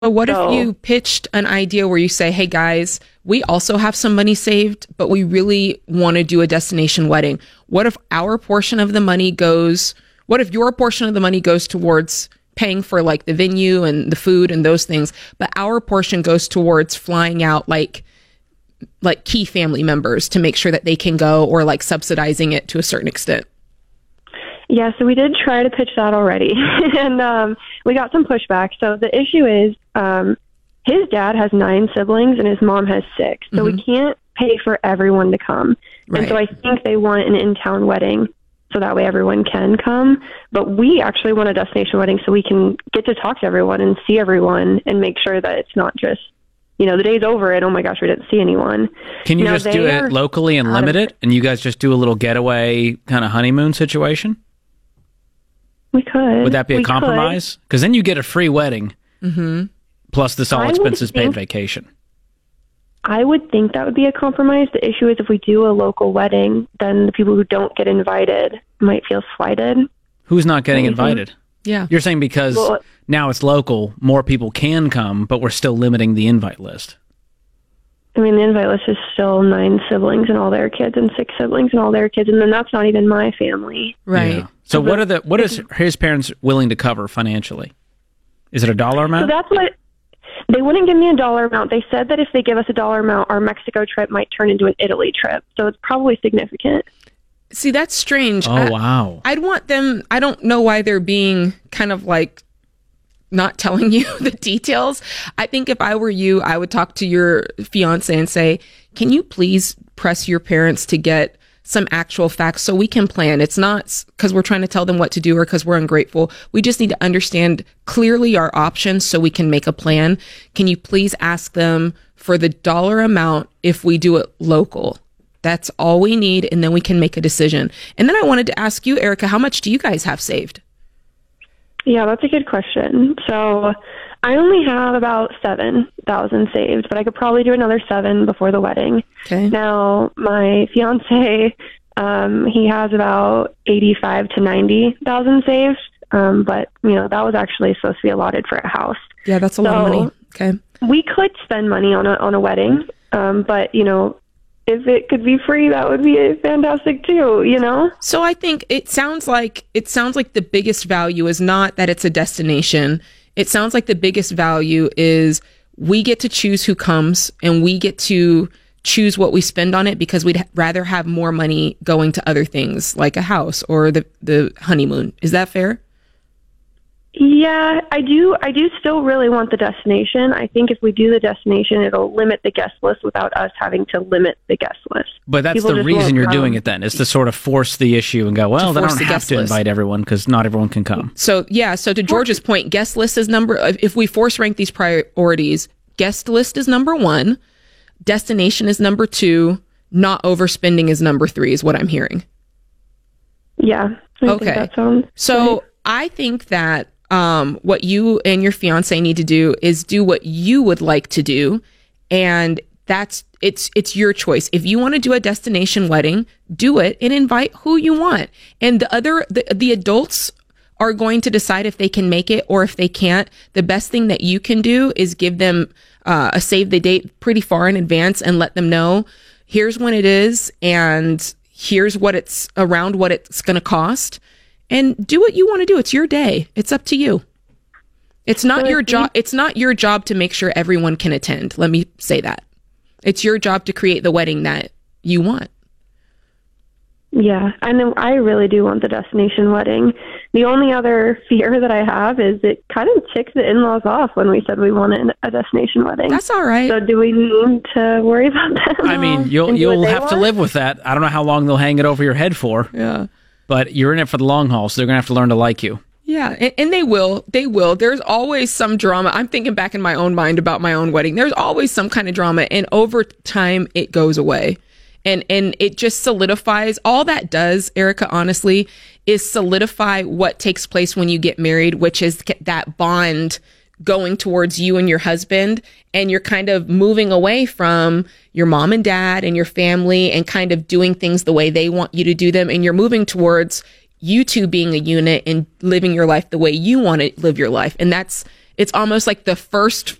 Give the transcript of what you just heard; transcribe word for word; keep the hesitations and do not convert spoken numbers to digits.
But what So- if you pitched an idea where you say, hey guys, we also have some money saved, but we really want to do a destination wedding. What if our portion of the money goes, what if your portion of the money goes towards paying for like the venue and the food and those things, but our portion goes towards flying out like like key family members to make sure that they can go, or like subsidizing it to a certain extent? Yeah, so we did try to pitch that already, and um, we got some pushback. So the issue is um, his dad has nine siblings and his mom has six. So Mhm. we can't pay for everyone to come. Right. And so I think they want an in-town wedding so that way everyone can come. But we actually want a destination wedding so we can get to talk to everyone and see everyone and make sure that it's not just, you know, the day's over and, oh my gosh, we didn't see anyone. Can you Now, just do they are it locally and out limit of- it, and you guys just do a little getaway kind of honeymoon situation? We could. Would that be a We could. compromise? Because then you get a free wedding, Mm-hmm. plus this all I would expenses paid think- vacation. I would think that would be a compromise. The issue is if we do a local wedding, then the people who don't get invited might feel slighted. Who's not getting Anything? invited? Yeah. You're saying because Well- now it's local, more people can come, but we're still limiting the invite list. I mean, the invite list is still nine siblings and all their kids, and six siblings and all their kids, and then that's not even my family. Right. Yeah. So what are the what is his parents willing to cover financially? Is it a dollar So amount? that's what they wouldn't give me a dollar amount. They said that if they give us a dollar amount, our Mexico trip might turn into an Italy trip. So it's probably significant. See, that's strange. Oh, I- wow. I'd want them, I don't know why they're being kind of like not telling you the details. I think if I were you, I would talk to your fiance and say, can you please press your parents to get some actual facts so we can plan? It's not because we're trying to tell them what to do or because we're ungrateful. We just need to understand clearly our options so we can make a plan. Can you please ask them for the dollar amount if we do it local? That's all we need, and then we can make a decision. And then I wanted to ask you, Erica, how much do you guys have saved? Yeah, that's a good question. So I only have about seven thousand saved, but I could probably do another seven before the wedding. Okay. Now, my fiance, um, he has about eighty-five to ninety thousand saved, um, but you know that was actually supposed to be allotted for a house. Yeah, that's a lot of So- money. Okay. We could spend money on a on a wedding, um, but you know, if it could be free, that would be fantastic too. You know. So I think it sounds like it sounds like the biggest value is not that it's a destination. It sounds like the biggest value is we get to choose who comes and we get to choose what we spend on it because we'd rather have more money going to other things like a house or the, the honeymoon. Is that fair? Yeah, I do. I do still really want the destination. I think if we do the destination, it'll limit the guest list without us having to limit the guest list. But that's People the just reason won't you're come. doing it then, is to sort of force the issue and go, well, then I force don't the have guest to list. invite everyone because not everyone can come. So yeah, so to George's point, guest list is number, if we force rank these priorities, guest list is number one, destination is number two, not overspending is number three, is what I'm hearing. Yeah. I Okay. Think that sounds So right. I think that um, what you and your fiance need to do is do what you would like to do, and that's it's it's your choice. If you want to do a destination wedding, do it and invite who you want, and the other the, the adults are going to decide if they can make it or if they can't. The best thing that you can do is give them uh, a save the date pretty far in advance and let them know here's when it is and here's what it's around what it's going to cost. And do what you want to do. It's your day. It's up to you. It's not So your if job. It's not your job to make sure everyone can attend. Let me say that. It's your job to create the wedding that you want. Yeah, I know. I really do want the destination wedding. The only other fear that I have is it kind of ticked the in-laws off when we said we wanted a destination wedding. That's all right. So do we need to worry about that? I mean, you'll And do what you'll they have to want? live with that. I don't know how long they'll hang it over your head for, yeah. but you're in it for the long haul, so they're going to have to learn to like you. Yeah, and, and they will. They will. There's always some drama. I'm thinking back in my own mind about my own wedding. There's always some kind of drama, and over time, it goes away. And and it just solidifies. All that does, Erica, honestly, is solidify what takes place when you get married, which is that bond going towards you and your husband. And you're kind of moving away from your mom and dad and your family and kind of doing things the way they want you to do them. And you're moving towards you two being a unit and living your life the way you want to live your life. And that's, It's almost like the first